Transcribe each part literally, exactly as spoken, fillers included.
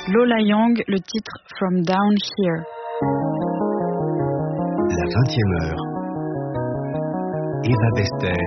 Lola Young, le titre From Down Here. La vingtième heure. Eva Bester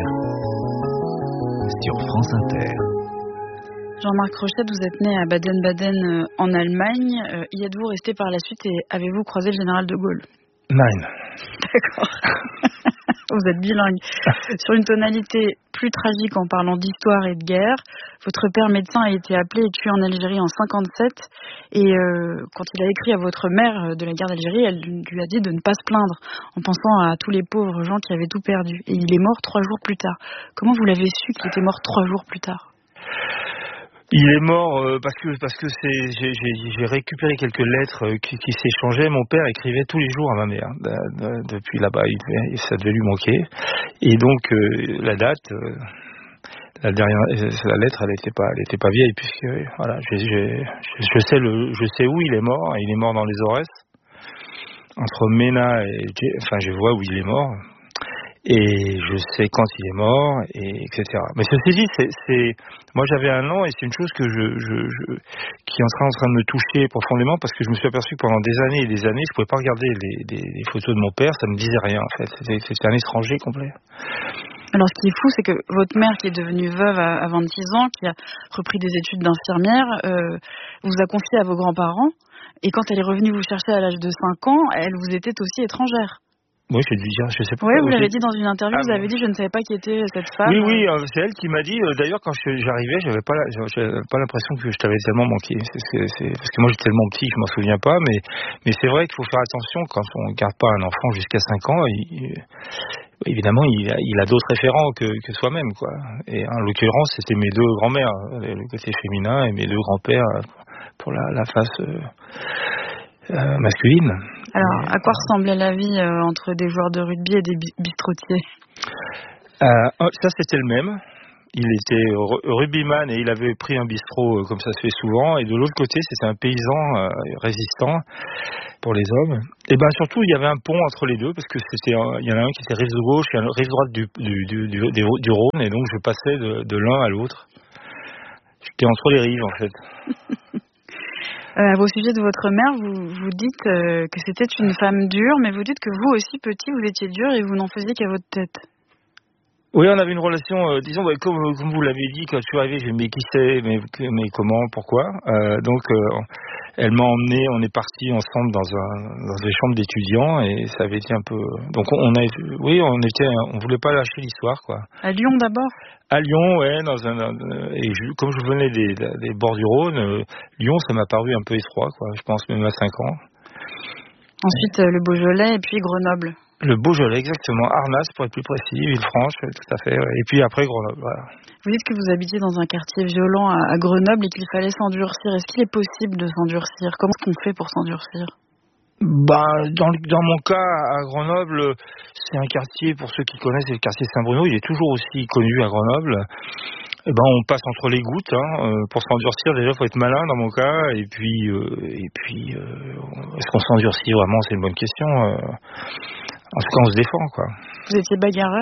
sur France Inter. Jean-Marc Rochette, vous êtes né à Baden-Baden en Allemagne. Euh, y êtes-vous resté par la suite et avez-vous croisé le général de Gaulle? Nein. D'accord. Vous êtes bilingue. Sur une tonalité plus tragique en parlant d'histoire et de guerre, votre père médecin a été appelé et tué en Algérie en cinquante-sept. Et euh, quand il a écrit à votre mère de la guerre d'Algérie, elle lui a dit de ne pas se plaindre en pensant à tous les pauvres gens qui avaient tout perdu. Et il est mort trois jours plus tard. Comment vous l'avez su qu'il était mort trois jours plus tard? Il est mort euh, parce que parce que c'est j'ai, j'ai, j'ai récupéré quelques lettres euh, qui, qui s'échangeaient. Mon père écrivait tous les jours à ma mère de, de, depuis là-bas. Il, ça devait lui manquer. Et donc euh, la date, euh, la dernière, la lettre, elle était pas, elle était pas vieille puisque voilà, j'ai, j'ai, je sais le, je sais où il est mort. Il est mort dans les Aurès, entre Ménat et, enfin je vois où il est mort. Et je sais quand il est mort, et etc. Mais ceci dit, c'est, c'est, moi j'avais un an et c'est une chose que je, je, je, qui est en train, en train de me toucher profondément parce que je me suis aperçu que pendant des années et des années, je pouvais pas regarder les, les, les photos de mon père, ça me disait rien en fait. C'était, c'était un étranger complet. Alors ce qui est fou, c'est que votre mère, qui est devenue veuve à, à vingt-six ans, qui a repris des études d'infirmière, euh, vous a confié à vos grands-parents, et quand elle est revenue vous chercher à l'âge de cinq ans, elle vous était aussi étrangère. Oui, j'ai dû dire, je sais pas. Oui, vous l'avez dit dans une interview, ah, vous avez dit je ne savais pas qui était cette femme. Oui, oui, euh, c'est elle qui m'a dit. Euh, d'ailleurs, quand je, j'arrivais, j'avais pas, la, j'avais pas l'impression que je t'avais tellement manqué. C'est, c'est, c'est, parce que moi, j'étais tellement petit, je m'en souviens pas. Mais, mais c'est vrai qu'il faut faire attention quand on garde pas un enfant jusqu'à cinq ans. Il, évidemment, il a, il a d'autres référents que, que soi-même, quoi. Et en l'occurrence, c'était mes deux grands-mères, le côté féminin, et mes deux grands-pères pour la, la face euh, euh, masculine. Alors, à quoi ressemblait la vie euh, entre des joueurs de rugby et des bistrotiers? euh, Ça, c'était le même. Il était rugbyman et il avait pris un bistrot, euh, comme ça se fait souvent. Et de l'autre côté, c'était un paysan euh, résistant pour les hommes. Et ben surtout, il y avait un pont entre les deux parce que c'était, il y en a un qui était rive gauche et un rive droite du, du, du, du, du, du Rhône. Et donc, je passais de, de l'un à l'autre. J'étais entre les rives, en fait. Euh, au sujet de votre mère, vous, vous dites euh, que c'était une femme dure, mais vous dites que vous aussi, petit, vous étiez dur et vous n'en faisiez qu'à votre tête. Oui, on avait une relation, euh, disons, bah, comme, comme vous l'avez dit, quand je suis arrivé, j'ai dit, mais qui c'est, mais, mais comment, pourquoi euh, Donc, euh, elle m'a emmené, on est partis ensemble dans, un, dans des chambres d'étudiants et ça avait été un peu... Donc, on a, oui, on était, on voulait pas lâcher l'histoire, quoi. À Lyon d'abord? À Lyon, ouais, dans un, et je, comme je venais des, des bords du Rhône, euh, Lyon, ça m'a paru un peu étroit, quoi. Je pense même à cinq ans. Ensuite, euh, le Beaujolais et puis Grenoble. Le Beaujolais, exactement. Arnas, pour être plus précis, Villefranche, tout à fait. Ouais. Et puis après, Grenoble, voilà. Vous dites que vous habitiez dans un quartier violent à, à Grenoble et qu'il fallait s'endurcir. Est-ce qu'il est possible de s'endurcir? Comment est-ce qu'on fait pour s'endurcir? Bah, dans, dans mon cas, à Grenoble, c'est un quartier, pour ceux qui connaissent, c'est le quartier Saint-Bruno. Il est toujours aussi connu à Grenoble. Eh ben, on passe entre les gouttes. Hein. Pour s'endurcir, déjà, il faut être malin dans mon cas. Et puis, euh, et puis euh, est-ce qu'on s'endurcit vraiment? C'est une bonne question. Euh, en tout cas, on se défend, quoi. Vous étiez bagarreur?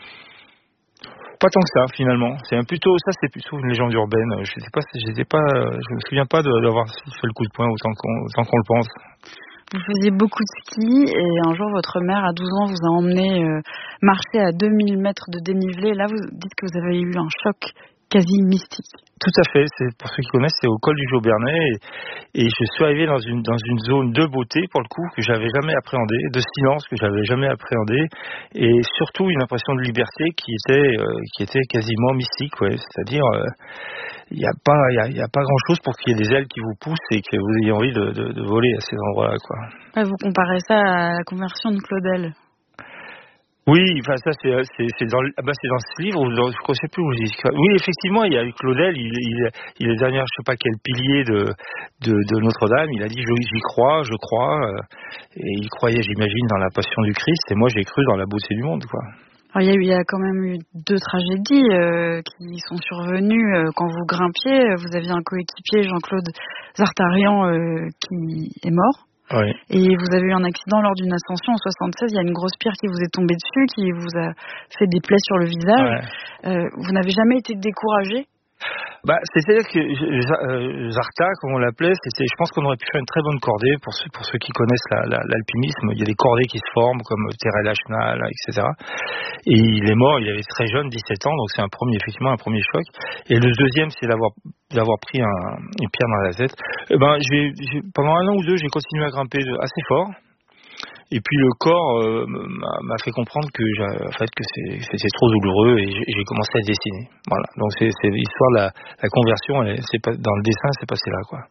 Pas tant que ça, finalement. C'est un plutôt, ça, c'est plutôt une légende urbaine. Je sais pas, j'étais pas, je me souviens pas de, d'avoir fait le coup de poing autant qu'on, autant qu'on le pense. Vous faisiez beaucoup de ski et un jour, votre mère, à douze ans, vous a emmené euh, marcher à deux mille mètres de dénivelé. Là, vous dites que vous avez eu un choc quasi mystique. Tout à fait. C'est, pour ceux qui connaissent, c'est au col du Jaubernais. Et, et je suis arrivé dans une, dans une zone de beauté, pour le coup, que j'avais jamais appréhendée, de silence que j'avais jamais appréhendé. Et surtout, une impression de liberté qui était, euh, qui était quasiment mystique, ouais. C'est-à-dire, euh, il n'y a pas, il y a, il y a pas grand-chose pour qu'il y ait des ailes qui vous poussent et que vous ayez envie de, de, de voler à ces endroits-là, quoi. Ouais, vous comparez ça à la conversion de Claudel. Oui, enfin ça c'est c'est c'est dans ah bah c'est dans ce livre, dans, je ne sais plus où je dis. Oui, effectivement, il y a Claudel, il il il est derrière je sais pas quel pilier de de, de Notre-Dame, il a dit j'y crois, je crois et il croyait, j'imagine, dans la passion du Christ et moi j'ai cru dans la beauté du monde, quoi. Alors, il y a eu, il y a quand même eu deux tragédies euh, qui sont survenues euh, quand vous grimpiez. Vous aviez un coéquipier, Jean-Claude Zartarian, euh, qui est mort. Oui. Et vous avez eu un accident lors d'une ascension en soixante-seize. Il y a une grosse pierre qui vous est tombée dessus, qui vous a fait des plaies sur le visage. Ouais. Euh, vous n'avez jamais été découragé? Bah, c'est-à-dire que euh, Zarta, comme on l'appelait, c'était, je pense qu'on aurait pu faire une très bonne cordée pour ceux, pour ceux qui connaissent la, la, l'alpinisme. Il y a des cordées qui se forment, comme Terrell Ashnal, et cetera. Et il est mort, il avait très jeune, dix-sept ans, donc c'est un premier, effectivement, un premier choc. Et le deuxième, c'est d'avoir, d'avoir pris un, une pierre dans la tête. Et ben, j'ai, j'ai, pendant un an ou deux, j'ai continué à grimper assez fort. Et puis le corps euh, m'a, m'a fait comprendre que, en fait, que c'est, c'était trop douloureux et j'ai, j'ai commencé à dessiner. Voilà. Donc c'est, c'est l'histoire de la, la conversion. Elle, c'est pas, dans le dessin, c'est passé là, quoi.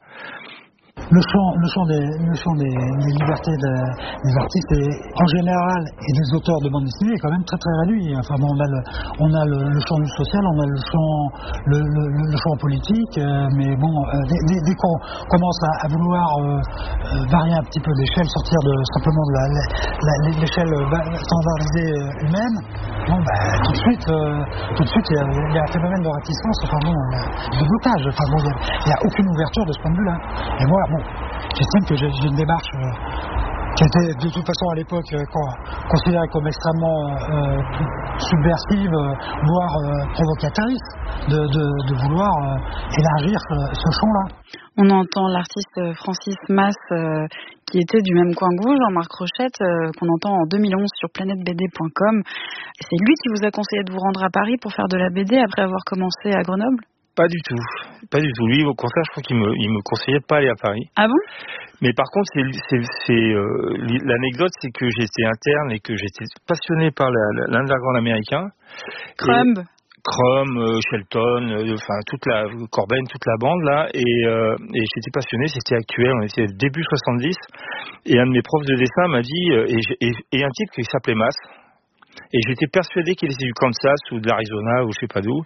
Le champ, le champ, des, le champ des, des libertés de, des artistes est, en général et des auteurs de bande dessinée est quand même très très réduit. Enfin bon, on a le, on a le, le champ du social, on a le champ, le, le, le champ politique, euh, mais bon, euh, dès, dès, dès qu'on commence à, à vouloir euh, euh, varier un petit peu d'échelle, sortir de simplement de la, la, la, l'échelle standardisée humaine, bon, bah, tout de suite, euh, tout de suite, il y, a, il y a un phénomène de réticence, enfin bon, de blocage. Enfin bon, il n'y a, a aucune ouverture de ce point de vue-là. Et moi, bon, j'estime que j'ai, j'ai une démarche euh, qui était de toute façon à l'époque euh, considérée comme extrêmement euh, subversive, euh, voire euh, provocatrice, de, de, de vouloir euh, élargir ce, ce champ-là. On entend l'artiste Francis Mas, euh, qui était du même coin que vous, Jean-Marc Rochette, euh, qu'on entend en deux mille onze sur planète b d point com. C'est lui qui vous a conseillé de vous rendre à Paris pour faire de la B D après avoir commencé à Grenoble ? Pas du tout, pas du tout. Lui, au contraire, je crois qu'il me, il me conseillait de pas aller à Paris. Ah bon ? Mais par contre, c'est, c'est, c'est euh, l'anecdote, c'est que j'étais interne et que j'étais passionné par la, la, l'underground américain. Crumb. Crumb, euh, Shelton, euh, enfin toute la Corben, toute la bande là, et, euh, et j'étais passionné. C'était actuel, on était début soixante-dix, et un de mes profs de dessin m'a dit, euh, et, et, et un type qui s'appelait Mas. Et j'étais persuadé qu'il était du Kansas ou de l'Arizona ou je sais pas d'où.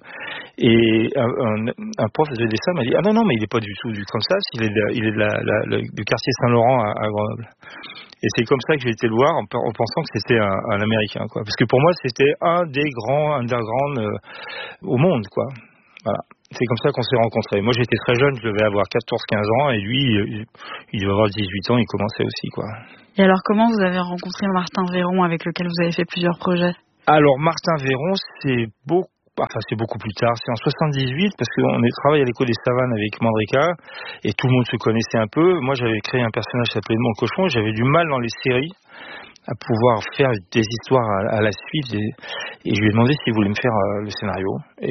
Et un, un, un prof de dessin m'a dit ah non non mais il est pas du tout du Kansas, il est de, il est de la, la, la, du quartier Saint-Laurent à, à Grenoble. Et c'est comme ça que j'ai été le voir en, en pensant que c'était un, un Américain, quoi. Parce que pour moi c'était un des grands underground euh, au monde, quoi. Voilà. C'est comme ça qu'on s'est rencontrés. Moi j'étais très jeune, je devais avoir quatorze quinze ans et lui il, il devait avoir dix-huit ans, il commençait aussi, quoi. Et alors comment vous avez rencontré Martin Véron avec lequel vous avez fait plusieurs projets ? Alors Martin Véron, c'est beaucoup, enfin c'est beaucoup plus tard, c'est en soixante-dix-huit parce qu'on est travaillé à l'école des Savanes avec Mandrika et tout le monde se connaissait un peu. Moi j'avais créé un personnage qui s'appelait Edmond le Cochon et j'avais du mal dans les séries à pouvoir faire des histoires à, à la suite et, et je lui ai demandé s'il voulait me faire euh, le scénario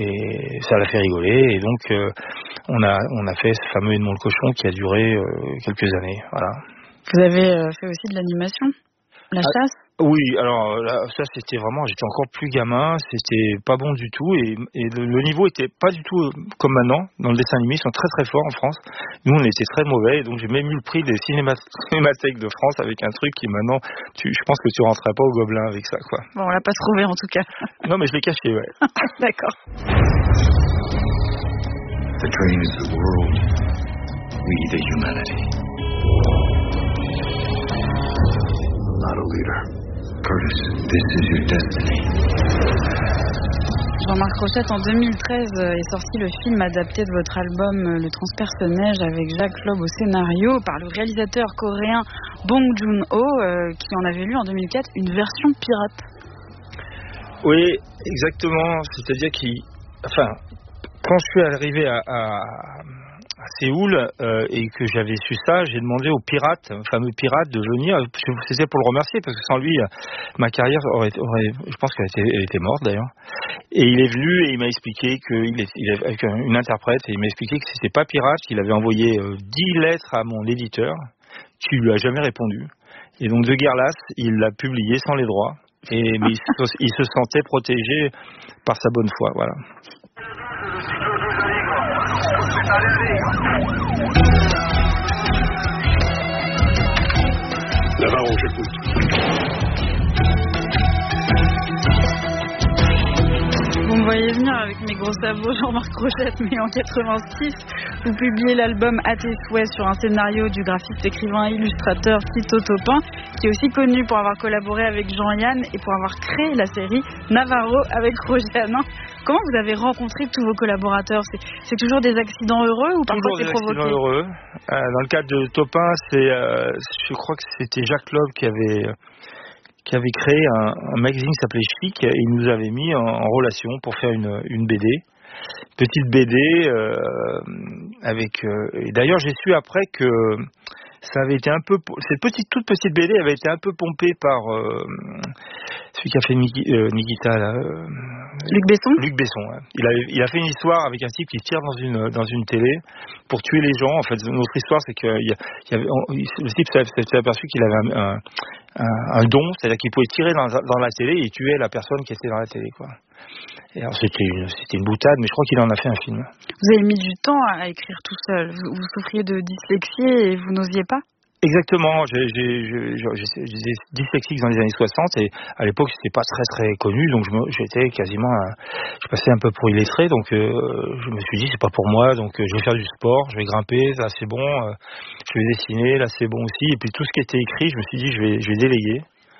et ça l'a fait rigoler et donc euh, on a on a fait ce fameux Edmond le Cochon qui a duré euh, quelques années, voilà. Vous avez euh, fait aussi de l'animation ? La ah, chasse ? Oui, alors là, ça c'était vraiment, j'étais encore plus gamin, c'était pas bon du tout et, et le, le niveau était pas du tout comme maintenant. Dans le dessin animé, ils sont très très forts en France. Nous on était très mauvais, donc j'ai même eu le prix des cinéma- cinémathèques de France avec un truc qui maintenant, tu, je pense que tu rentreras pas au Gobelin avec ça, quoi. Bon, on l'a pas trouvé en tout cas. Non mais je l'ai caché, ouais. D'accord. The dream is the world, we the humanity. Not a leader. Curtis, this is your destiny. Jean-Marc Rochette, en deux mille treize est sorti le film adapté de votre album Le Transpersonnage avec Jacques Loeb au scénario par le réalisateur coréen Bong Joon-ho euh, qui en avait lu en deux mille quatre une version pirate. Oui, exactement. C'est-à-dire qu'il, enfin, quand je suis arrivé à, à à Séoul euh, et que j'avais su ça, j'ai demandé au pirate, un fameux pirate, de venir. C'était pour le remercier parce que sans lui, ma carrière aurait, aurait je pense qu'elle était, elle était morte d'ailleurs. Et il est venu et il m'a expliqué qu'il est, il est avec une interprète et il m'a expliqué que c'était pas pirate, qu'il avait envoyé euh, dix lettres à mon éditeur, qui lui a jamais répondu. Et donc de guerre lasse, il l'a publié sans les droits. Et mais il, se, il se sentait protégé par sa bonne foi, voilà. Navarro, j'écoute. Vous me voyez venir avec mes gros sabots, Jean-Marc Rochette, mais en quatre-vingt-six, vous publiez l'album À tes souhaits sur un scénario du graphiste, écrivain et illustrateur Tito Topin, qui est aussi connu pour avoir collaboré avec Jean-Yann et pour avoir créé la série Navarro avec Roger Hanin. Comment vous avez rencontré tous vos collaborateurs ? c'est, c'est toujours des accidents heureux ou parfois toujours c'est provoqué ? Toujours des accidents heureux. Euh, dans le cadre de Topin, c'est, euh, je crois que c'était Jacques Loeb qui avait... qui avait créé un, un magazine qui s'appelait Chic et il nous avait mis en, en relation pour faire une, une B D. petite B D euh, avec. Euh, et d'ailleurs, j'ai su après que ça avait été un peu, cette petite toute petite B D avait été un peu pompée par euh, celui qui a fait Niki, euh, Nikita là. Euh, Luc Besson. Luc Besson. Ouais. Il a il a fait une histoire avec un type qui tire dans une dans une télé pour tuer les gens. En fait, notre histoire c'est que il y, y avait on, le type s'est, s'est aperçu qu'il avait un, un, un, un don, c'est-à-dire qu'il pouvait tirer dans, dans la télé et tuer la personne qui était dans la télé, quoi. Et alors c'était c'était une boutade, mais je crois qu'il en a fait un film. Vous avez mis du temps à écrire tout seul. Vous, vous souffriez de dyslexie et vous n'osiez pas? Exactement, j'ai, j'ai, j'ai, j'ai, j'étais dyslexique dans les années soixante et à l'époque c'était pas très très connu, donc je me, j'étais quasiment, un, je passais un peu pour illettré, donc euh, je me suis dit c'est pas pour moi, donc euh, je vais faire du sport, je vais grimper, là c'est bon, euh, je vais dessiner, là c'est bon aussi, et puis tout ce qui était écrit, je me suis dit je vais, je vais déléguer.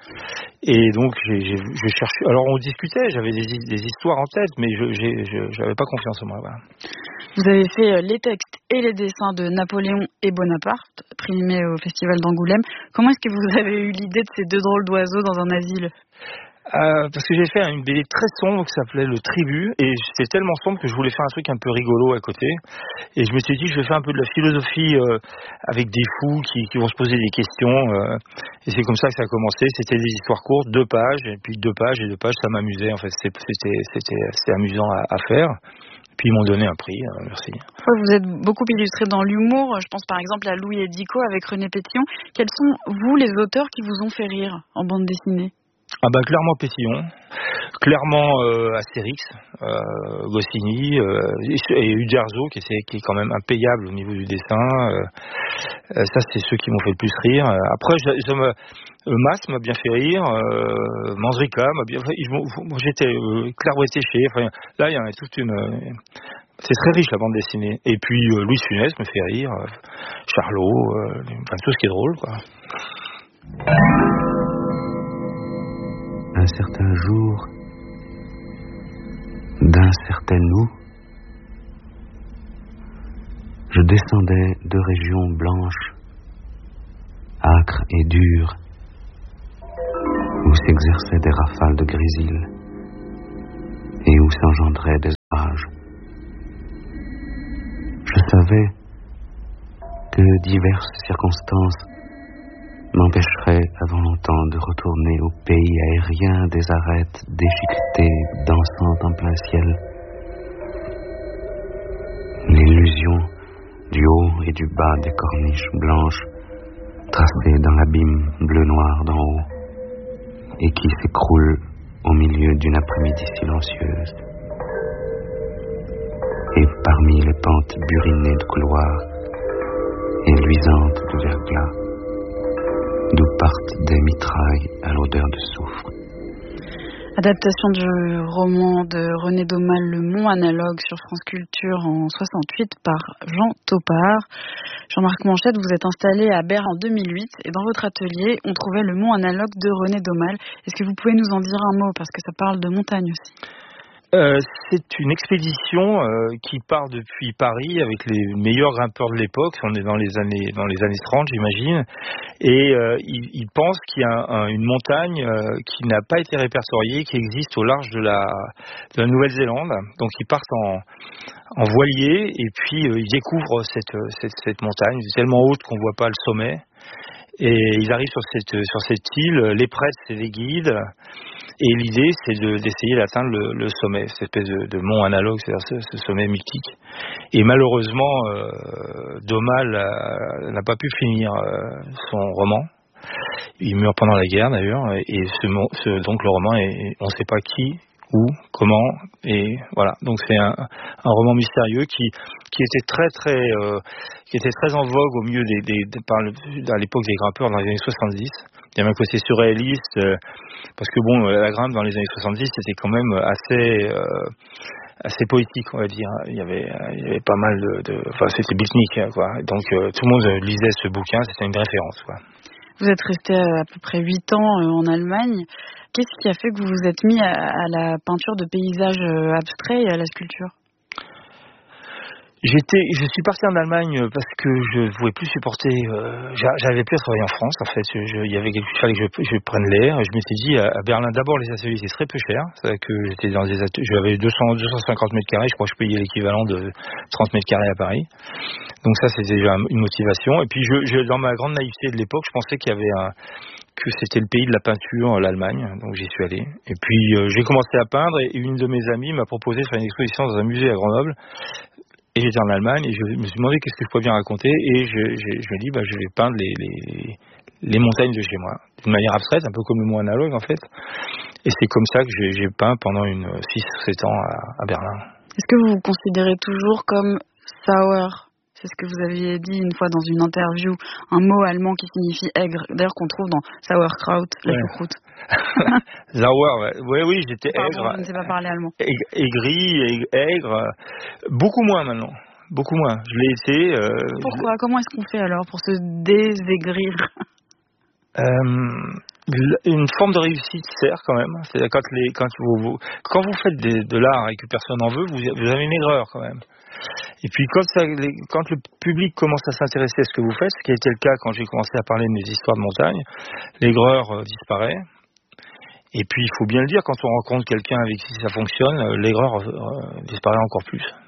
Et donc j'ai, j'ai, je cherchais, alors on discutait, j'avais des, des histoires en tête, mais je, j'ai, je, j'avais pas confiance en moi. Voilà. Vous avez fait les textes et les dessins de Napoléon et Bonaparte, primés au Festival d'Angoulême. Comment est-ce que vous avez eu l'idée de ces deux drôles d'oiseaux dans un asile? Euh, parce que j'ai fait une B D très sombre qui s'appelait Le Tribut, et c'était tellement sombre que je voulais faire un truc un peu rigolo à côté, et je me suis dit je vais faire un peu de la philosophie euh, avec des fous qui, qui vont se poser des questions, euh, et c'est comme ça que ça a commencé. C'était des histoires courtes, deux pages, et puis deux pages et deux pages, ça m'amusait en fait, c'était, c'était, c'était, c'était amusant à, à faire. Puis ils m'ont donné un prix, euh, merci. Vous êtes beaucoup illustré dans l'humour, je pense par exemple à Louis et Dico avec René Pétillon. Quels sont, vous, les auteurs qui vous ont fait rire en bande dessinée? Ah bah clairement Pétillon, clairement euh, Astérix, euh, Goscinny euh, et Uderzo qui est, qui est quand même impayable au niveau du dessin. Euh, ça c'est ceux qui m'ont fait le plus rire. Après je, je me, Mas m'a bien fait rire, euh, Manzrika m'a bien fait rire. Moi j'étais euh, Claire Westéché, enfin là il y a toute une... Euh, c'est très riche la bande dessinée. Et puis euh, Louis Funès me fait rire, euh, Charlot, euh, enfin tout ce qui est drôle quoi. Un certain jour, d'un certain nous, je descendais de régions blanches, âcres et dures, où s'exerçaient des rafales de grésil et où s'engendraient des orages. Je savais que diverses circonstances m'empêcherait avant longtemps de retourner au pays aérien des arêtes déchiquetées dansant en plein ciel. L'illusion du haut et du bas des corniches blanches tracées dans l'abîme bleu-noir d'en haut et qui s'écroule au milieu d'une après-midi silencieuse. Et parmi les pentes burinées de couloirs et luisantes de verglas, d'où partent des mitrailles à l'odeur de soufre. Adaptation du roman de René Daumal, Le Mont Analogue, sur France Culture en soixante-huit par Jean Topard. Jean-Marc Manchette, vous êtes installé à Berre en deux mille huit et dans votre atelier, on trouvait Le Mont Analogue de René Daumal. Est-ce que vous pouvez nous en dire un mot, parce que ça parle de montagne aussi? Euh, c'est une expédition euh, qui part depuis Paris avec les meilleurs grimpeurs de l'époque. On est dans les années dans les années trente, j'imagine. Et euh, ils, ils pensent qu'il y a un, une montagne euh, qui n'a pas été répertoriée, qui existe au large de la, de la Nouvelle-Zélande. Donc ils partent en, en voilier et puis euh, ils découvrent cette, cette, cette montagne. C'est tellement haute qu'on voit pas le sommet. Et ils arrivent sur cette, sur cette île. Les prêtres, c'est les guides. Et l'idée, c'est de, d'essayer d'atteindre le, le sommet, cette espèce de, de mont analogue, c'est-à-dire ce, ce sommet mythique. Et malheureusement, euh, Daumal a, n'a pas pu finir euh, son roman. Il meurt pendant la guerre d'ailleurs, et ce, ce, donc le roman, est, on ne sait pas qui, où, comment, et voilà. Donc c'est un, un roman mystérieux qui, qui était très très, euh, qui était très en vogue au milieu des, des, des par le, à l'époque des grimpeurs dans les années soixante-dix. Il y avait un côté surréaliste, euh, parce que bon, la grimpe dans les années soixante-dix, c'était quand même assez, euh, assez poétique, on va dire. Il y avait, il y avait pas mal de, de enfin, c'était beatnik, quoi. Donc euh, tout le monde lisait ce bouquin, c'était une référence, quoi. Vous êtes resté à peu près huit ans en Allemagne. Qu'est-ce qui a fait que vous vous êtes mis à, à la peinture de paysages abstraits et à la sculpture? J'étais, je suis parti en Allemagne parce que je ne pouvais plus supporter. Euh, j'arrivais plus à travailler en France. En fait, il y avait quelque chose, il fallait que je, je prenne l'air. Je m'étais dit à, à Berlin, d'abord les ateliers c'est très peu cher. C'est que j'étais dans des ateliers, j'avais deux cents, deux cent cinquante mètres carrés. Je crois que je payais l'équivalent de trente mètres carrés à Paris. Donc ça, c'était déjà une motivation. Et puis, je, je, dans ma grande naïveté de l'époque, je pensais qu'il y avait un, que c'était le pays de la peinture, l'Allemagne. Donc j'y suis allé. Et puis euh, j'ai commencé à peindre et une de mes amies m'a proposé de faire une exposition dans un musée à Grenoble. Et j'étais en Allemagne et je me suis demandé qu'est-ce que je pouvais bien raconter et je, je, je me dis bah, je vais peindre les, les, les montagnes de chez moi d'une manière abstraite, un peu comme le mot analogue en fait. Et c'est comme ça que j'ai, j'ai peint pendant une six ou sept ans à, à Berlin. Est-ce que vous vous considérez toujours comme Sauer? C'est ce que vous aviez dit une fois dans une interview, un mot allemand qui signifie aigre, d'ailleurs qu'on trouve dans Sauerkraut, la ouais. choucroute. Sauer, ouais. oui, oui, j'étais Pardon, aigre. Je ne sais pas parler allemand. Aigri, aigre, beaucoup moins maintenant, beaucoup moins. Je l'ai été. Euh, Pourquoi je... Comment est-ce qu'on fait alors pour se désaigrir? euh, Une forme de réussite sert quand même. C'est quand les, quand vous, vous quand vous faites des, de l'art et que personne n'en veut, vous, vous avez une aigreur quand même. Et puis quand, ça, les, quand le public commence à s'intéresser à ce que vous faites, ce qui a été le cas quand j'ai commencé à parler de mes histoires de montagne, l'aigreur euh, disparaît. Et puis il faut bien le dire, quand on rencontre quelqu'un avec qui ça fonctionne, l'aigreur euh, disparaît encore plus.